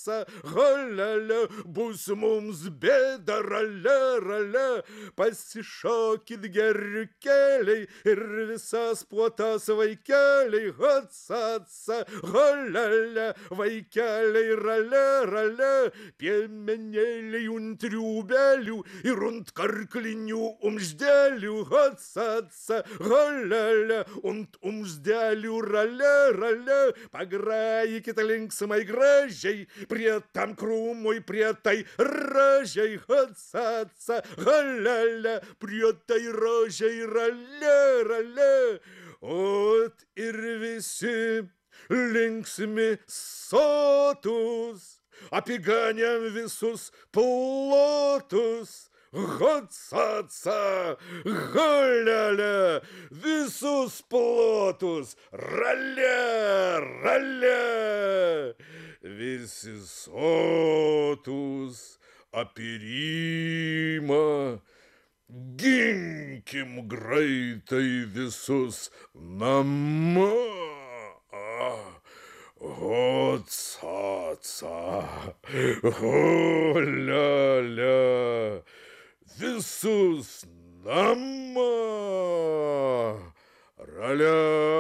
Галеля, bus mums bėda, rale. Pasišokit geriukeliai ir visas puotas vaikeliai. Hatsa, galele, vaikeliai, rale. Piemenėliai ant triūbelių ir ant karklinių umždelių. Hatsa, galele, ant umždelių, rale. Pagrajykit linksmai gražiai, prie tam krūmui, prie tai ražiai. Hatsa, galele, prie tai ražiai, rale. Ot ir visi linksmi sotus, apiganėm visus plotus. Hatsa, galele, visus plotus, rale. Visi sotus, apirima, ginkim greitai visus namo. Hatsa, galele, visus namo. Rale.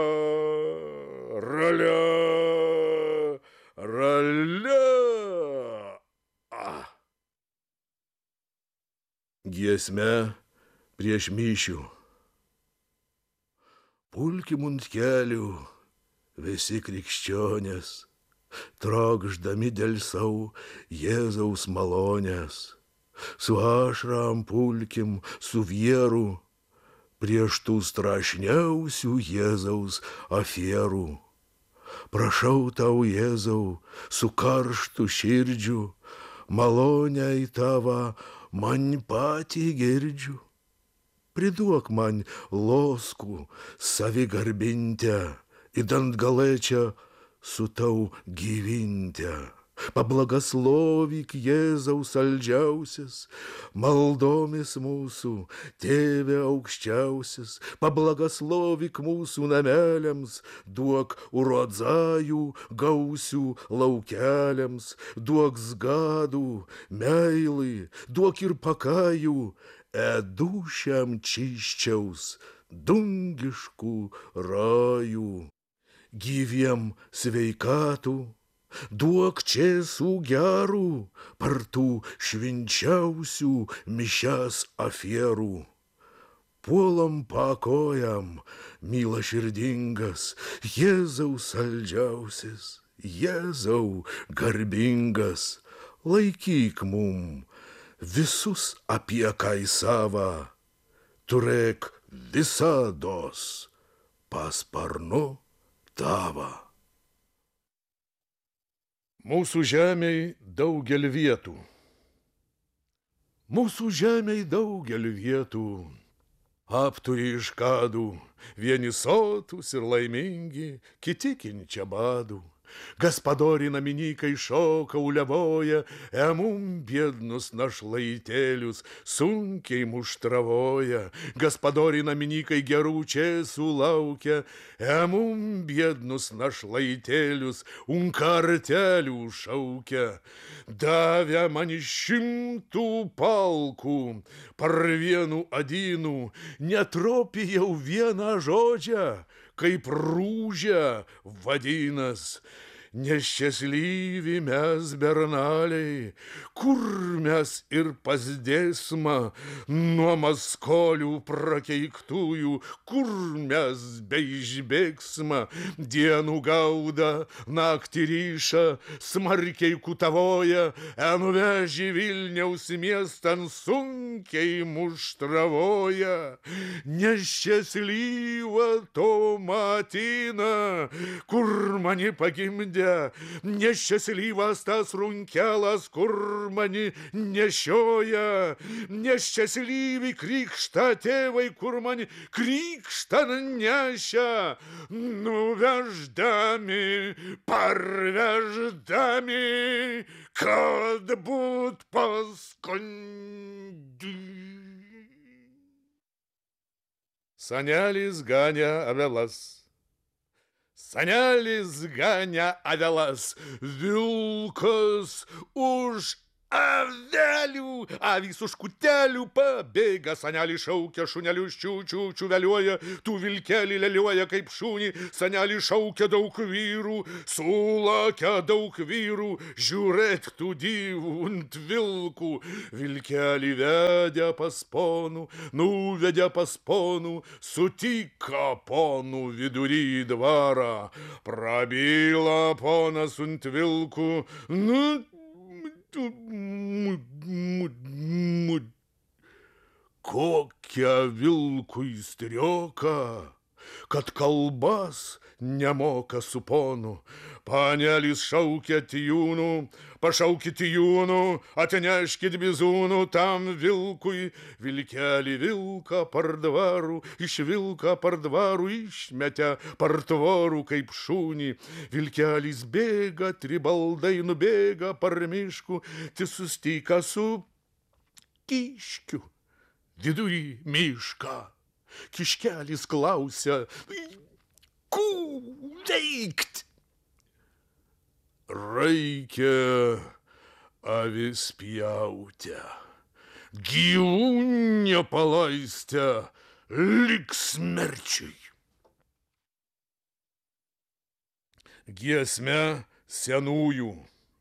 Giesme prieš mišių. Pulkim ant kelių visi krikščionės, trokšdami dėl savo Jėzaus malonės. Su ašram pulkim, su vieru, prieš tų strašniausių Jėzaus afierų. Prašau tau, Jėzau, su karštu širdžiu, malonę į tavą man patį girdžiu. Priduok man loskų savigarbintę, įdant galėčią su tau gyvintę. Pablagaslavyk Jėzaus saldžiausias, maldomis mūsų, Tėve aukščiausias, pablagaslavyk mūsų nameliams, duok urodzajų gausių laukeliams, duok zgadų, meilai, duok ir pakajų, edūšiam čiščiaus, dungiškų rajų. Gyviem sveikatų, duok čėsų gerų, partų švinčiausių mišias afierų. Puolam pakojam, myla širdingas, Jėzau saldžiausias, Jėzau garbingas, laikyk mum visus apie kai savą, turėk visados pasparnu tavą. Mūsų žemėj daugel vietų. Mūsų žemėj daugel vietų. Apturi iš kadų, vieni sotus ir laimingi, kiti kenčia badų. Gaspadori namininkai šoka, uliavoja, mum biednus našlaitėlius sunkiai muštravoja. Gaspadori namininkai gerų čėsų laukia, mum biednus našlaitėlius kartelių šaukia. Davė man 100 palkų, par vienu adynų, netropijau vieną žodžią, kaip rūžę vadinas. Neščiaslyvi mes, bernaliai, kur mes ir pas dėsmą, nuo maskolių prakeiktųjų, kur mes beišbėgsmą, dienų gauda, naktį ryšą, smarkiai kutavoja, nuveži Vilniaus miestan sunkiai muštravoja. Neščiaslyva to matina, kur mani pagimdė, neščiaslyvas tas runkelas, kur mani nešioja, neščiaslyvi krikštą tėvai, kur mani krikštą nešia, nuveždami, parveždami, kad būt paskui. Senelis ganė avelas. Senelis gania avelas, vilkas už avelių, avys už kutelių pabėga, senelis šaukia, šunelius čiū, veliuoja, tų vilkelį leliuoja kaip šunį, senelis šaukia daug vyrų, sulakia daug vyrų, žiūrėk tų dyvų ant vilkų, vilkelį vedė pas ponų, nuvedė pas ponų, sutika ponų vidury dvarą, prabyla ponas ant vilkų, kokią vilkui strioką, kad kalbas nemoka su ponu. Panelis šaukia tijūnų, pašaukit tijūnų, atneškit bizūnų tam vilkui. Vilkelį vilką pardvarų, iš vilką pardvarų išmetė partvorų kaip šunį. Vilkelis bėga, tribaldai nubėga par miškų, sustika su kiškiu vidury mišką. Kiškelis klausia, ko veikt? Reikia avis pjautę, gyvų nepalaistę, liks merčiai. Giesmė senųjų.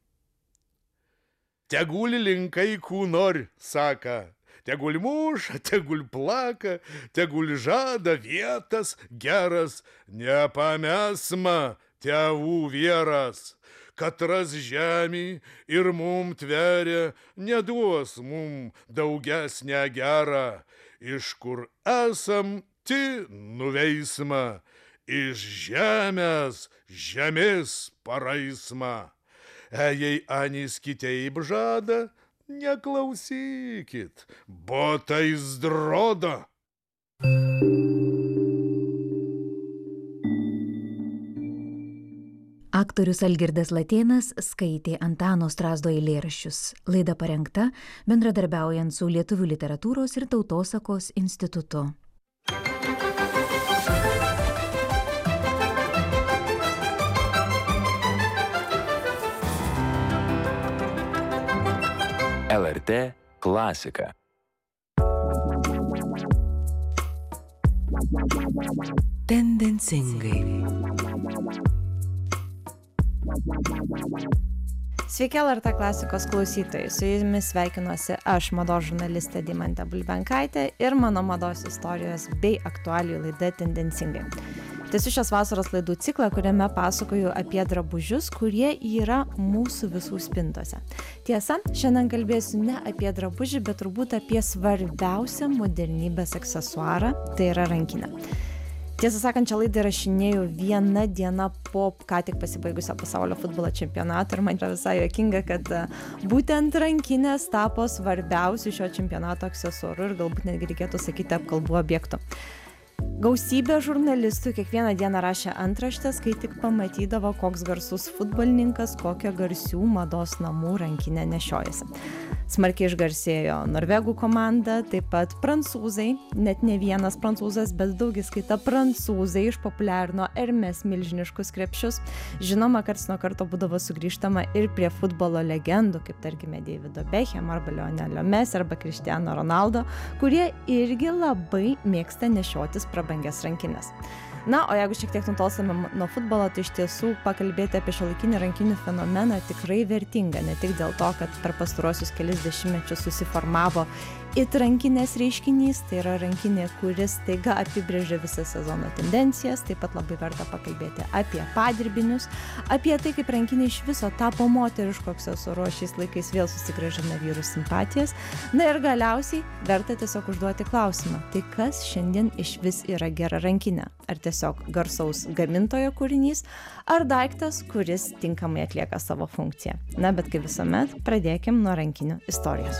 Tegul linkai kų nori, saka, tegul muša, tegul plaka, tegul žada vietas geras, nepamesma tėvų vieras. Katras žemį ir mum tveria, neduos mum daugesnę gerą. Iš kur esam, ti nuveisma, iš žemės žemės paraisma. Jei anys kitaip žada, neklausykit, botais droda. Aktorius Algirdas Latėnas skaitė Antano Strazdo eilėraščius. Laida parengta bendradarbiaujant su Lietuvių literatūros ir tautosakos institutu. LRT klasika. Tendencingai. Sveiki LRT klasikos klausytojai, su jumis sveikinuosi aš, mados žurnalistė Deimantė Bulbenkaitė ir mano mados istorijos bei aktualijų laida Tendencingai. Tęsiu šios vasaros laidų ciklą, kuriame pasakoju apie drabužius, kurie yra mūsų visų spintose. Tiesa, šiandien kalbėsiu ne apie drabužį, bet turbūt apie svarbiausią modernybės aksesuarą, tai yra rankinę. Tiesą sakant, šią laidą įrašinėjau vieną dieną po ką tik pasibaigusio pasaulio futbolo čempionato ir man yra visai juokinga, kad būtent rankinės tapo svarbiausiu šio čempionato aksesuaru ir galbūt netgi reikėtų sakyti apkalbų objektu. Gausybė žurnalistų kiekvieną dieną rašė antraštes, kai tik pamatydavo, koks garsus futbolininkas kokio garsių mados namų rankinę nešiojasi. Smarkiai išgarsėjo norvegų komanda, taip pat prancūzai, net ne vienas prancūzas, bet daugiskaita prancūzai išpopuliarino Hermes milžiniškus krepšius. Žinoma, karts nuo karto būdavo sugrįžtama ir prie futbolo legendų, kaip tarkime Davido Beckham arba Lionelio Messi arba Cristiano Ronaldo, kurie irgi labai mėgsta nešiotis prabangias rankinės. Na, o jeigu šiek tiek nutolstame nuo futbolo, tai iš tiesų pakalbėti apie šiuolaikinį rankinių fenomeną tikrai vertinga, ne tik dėl to, kad per pastaruosius kelis dešimtmečius susiformavo it rankinės reiškinys, tai yra rankinė, kuris staiga apibrėžia visą sezono tendencijas, taip pat labai verta pakalbėti apie padirbinius, apie tai, kaip rankinė iš viso tapo moterišku aksesuaru, šiais laikais vėl susigrąžina vyrų simpatijas. Na ir galiausiai verta tiesiog užduoti klausimą, tai kas šiandien iš vis yra gera rankinė? Ar tiesiog garsaus gamintojo kūrinys, ar daiktas, kuris tinkamai atlieka savo funkciją? Na, bet kaip visuomet, pradėkim nuo rankinių istorijos.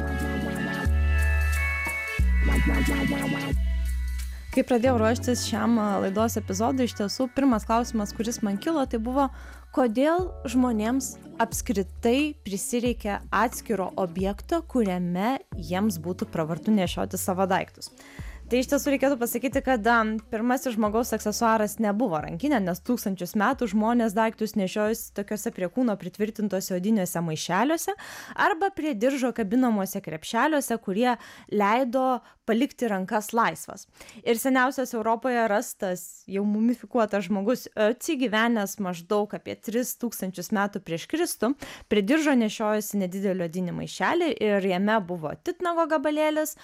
Kai pradėjau ruoštis šiam laidos epizodui, iš tiesų pirmas klausimas, kuris man kilo, tai buvo, kodėl žmonėms apskritai prisireikia atskiro objekto, kuriame jiems būtų pravartu nešioti savo daiktus. Tai iš tiesų reikėtų pasakyti, kad pirmasis žmogaus aksesuaras nebuvo rankinė, nes tūkstančius metų žmonės daiktus nešiojosi tokiuose prie kūno pritvirtintose odiniuose maišeliuose arba prie diržo kabinamuose krepšeliuose, kurie leido palikti rankas laisvas. Ir seniausias Europoje rastas jau mumifikuotas žmogus Ötzi, gyvenęs maždaug apie 3000 metų prieš Kristų, prie diržo nešiojosi nedidelį odinį maišelį ir jame buvo titnago gabalėlis,